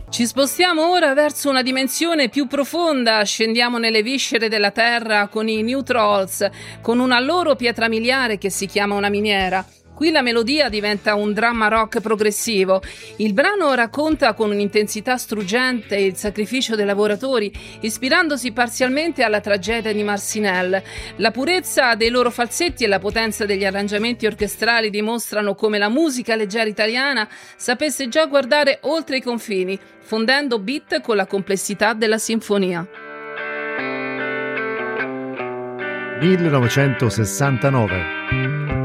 Ci spostiamo ora verso una dimensione più profonda, scendiamo nelle viscere della terra con i New Trolls, con una loro pietra miliare che si chiama una miniera. Qui la melodia diventa un dramma rock progressivo. Il brano racconta con un'intensità struggente il sacrificio dei lavoratori, ispirandosi parzialmente alla tragedia di Marcinelle. La purezza dei loro falsetti e la potenza degli arrangiamenti orchestrali dimostrano come la musica leggera italiana sapesse già guardare oltre i confini, fondendo beat con la complessità della sinfonia. 1969